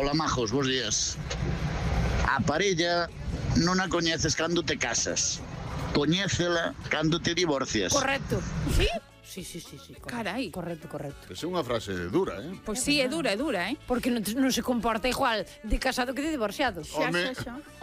Hola, majos, bons días. A parella non a coñeces cando te casas. Coñécela cando te divorcias. Correcto. Sí? Sí. Correcto. Carai. Correcto. É unha frase dura, Pois sí, é dura, Porque non se comporta igual de casado que de divorciado. Home.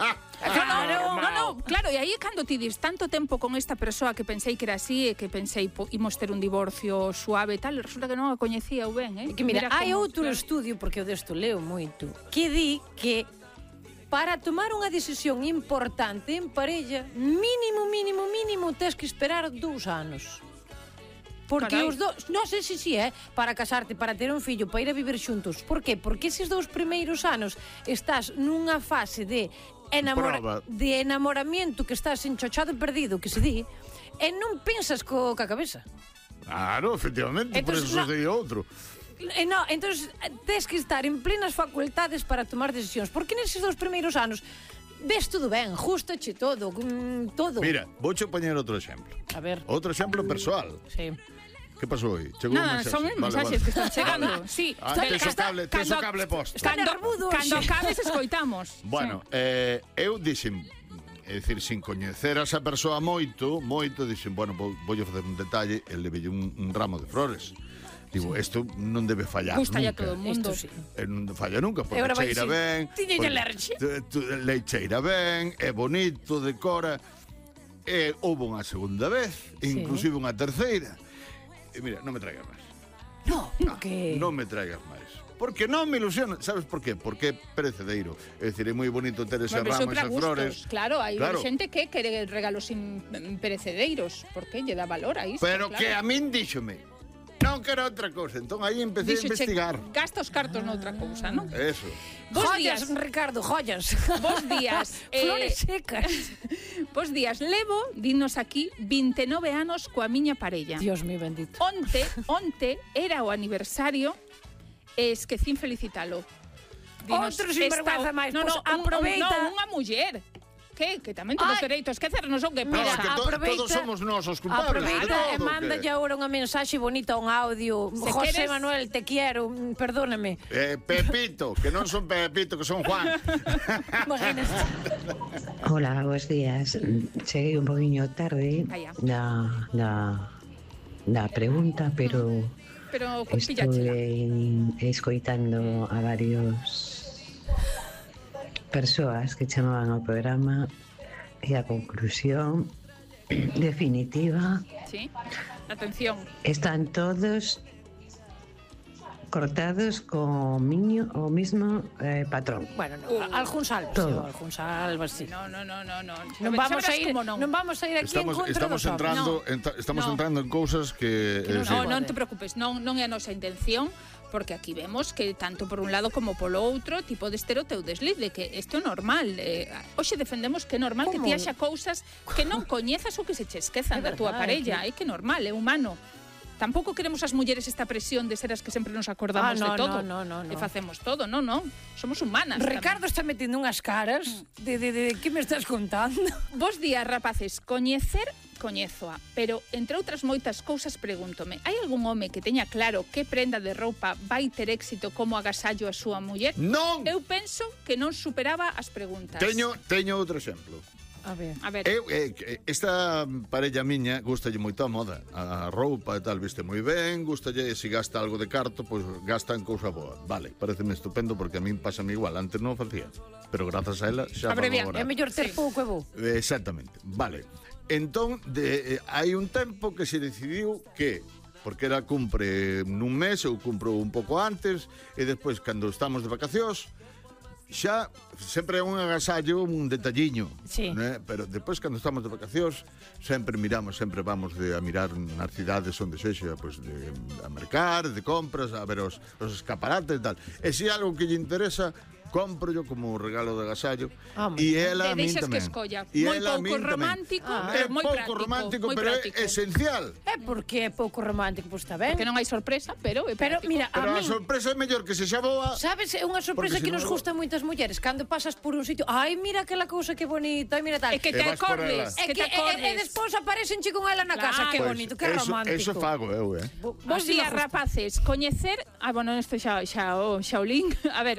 Claro, e aí é cando ti dis tanto tempo con esta persoa que pensei que era así e que pensei imos ter un divorcio suave e tal, e resulta que non a coñecía ben, Que mira, hai outro estudio, porque eu desto leo moito, que di que para tomar unha decisión importante en parella, mínimo, tes que esperar 2 anos. Porque Carai. os dos, non sei se para casarte, para ter un fillo, para ir a vivir xuntos. Por qué? Porque eses 2 primeiros anos estás nunha fase de enamoramiento, que estás enchochado e perdido, que se di, e non pensas ca cabeza. Claro, efectivamente, por Entonces, eso sería outro. Entonces, tes que estar en plenas facultades para tomar decisións. Porque neses 2 primeiros anos ves todo ben, justache todo, todo. Mira, vouche poñer outro exemplo. A ver. Outro exemplo persoal. Sí. Que pasou aí? Chegou un Nada, mensaxe. son mensaxes que están chegando. Sí. Tes o cable posto. Cando acabes escoitamos. Bueno, eu dixen, é dicir, sin coñecer a esa persoa moito, dixen, bueno, voulle facer un detalle, e levelle un ramo de flores. Digo, isto non debe fallar Gusta nunca. a todo o mundo. Isto sí. Non falla nunca, porque Agora vai cheira dicir, ben. tiña alerxe. Lei cheira ben, é bonito, decora. E houve unha segunda vez, inclusive unha terceira. E mira, non me traigas máis. Que... Non me traigas máis. Porque non me ilusiona. Sabes por qué? Porque é perecedeiro. É dicir, é moi bonito ter ese Pero ramo, para esas gustos. flores. Claro, hai xente que quere regalos perecedeiros, porque lle dá valor a isto. Pero claro. que a min díxome, non quero outra cousa. Entón aí empecé a investigar. Gasta os cartos noutra cousa, non? Eso. Joyas, Ricardo, joyas. Bos días. Flores secas. Bos días. Levo, dinos aquí, 29 anos coa miña parella. Dios mío bendito. Onte era o aniversario e esquecín felicitalo. Outro sinvergüenza máis. No, aproveita. unha muller. Que tamén temos dereito a esquecernos o que No, pasa. que todos somos nós os culpables. Aproveita e manda ya ahora unha mensaxe bonita, un audio. José queres... Manuel, te quiero, perdóname. Pepito, que non son Pepito, que son Juan. Imagínate. Hola, bos días. Cheguei un poquinho tarde na pregunta, pero estuve escoitando a varios persoas que chamaban ao programa e a conclusión definitiva. Sí, atención. Están todos cortados co mismo patrón. Bueno, algún salvo. Todo. Algún salvo, sí. No. Non vamos a ir aquí en contra Estamos entrando en cousas que... Non te preocupes, non é a nosa intención, porque aquí vemos que tanto por un lado como polo outro ti podes ter o teu desliz de que isto é normal. Hoxe defendemos que é normal que ti haxa cousas que non coñezas ou que se che esquezan da túa parella. É que é normal, é humano. Tampouco queremos as mulleres esta presión de ser as que sempre nos acordamos de todo. No. E facemos todo, non. Somos humanas. Ricardo está metiendo unhas caras de que me estás contando. Bos días, rapaces. Coñézoa, pero entre outras moitas cousas pregúntome, hai algún home que teña claro que prenda de roupa vai ter éxito como agasallo a súa muller? Non! Eu penso que non superaba as preguntas. Teño outro exemplo. A ver. Esta parella miña gustalle moito a moda, a roupa e tal, viste moi ben, gustalle, se gasta algo de carto, pois gasta en cousa boa. Vale, pareceme estupendo porque a min pásame igual, antes non o facía, pero grazas a ela xa fago agora. É mellor ter pouco e bo. Exactamente, vale. Entón, hai un tempo que se decidiu que, porque era cumpre nun mes, eu cumpro un pouco antes, e despois, cando estamos de vacacións, xa sempre é un agasallo, un detalliño, sí. Né? Pero despois, cando estamos de vacacións, sempre vamos a mirar nas cidades onde sexa, pues, a mercar, de compras, a ver os escaparates e tal. E se algo que lle interesa, compro yo como regalo de agasallo. E ela a min tamén. Que escolla. Moi pouco romántico, é moi pouco romántico, pero é esencial. É porque é pouco romántico, pois está ben. Porque non hai sorpresa, pero é práctico. Mira, pero a sorpresa é mellor que sexa boa. Sabes, é unha sorpresa que nos gusta moitas mulleres. Cando pasas por un sitio, ai, mira aquela cousa que bonita, ai, mira tal. É que te acordes. E despois aparecen con ela na casa, que bonito, que romántico. Eso fago eu, Bos días, rapaces. Coñecer, bueno, isto xa o link. A ver,